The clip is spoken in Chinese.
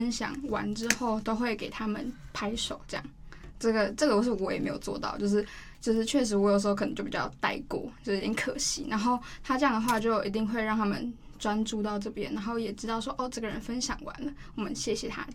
分享完之后都会给他们拍手，这样。这个是我也没有做到，就是确实我有时候可能就比较带过，就有点可惜。然后他这样的话就一定会让他们专注到这边，然后也知道说哦，这个人分享完了，我们谢谢他。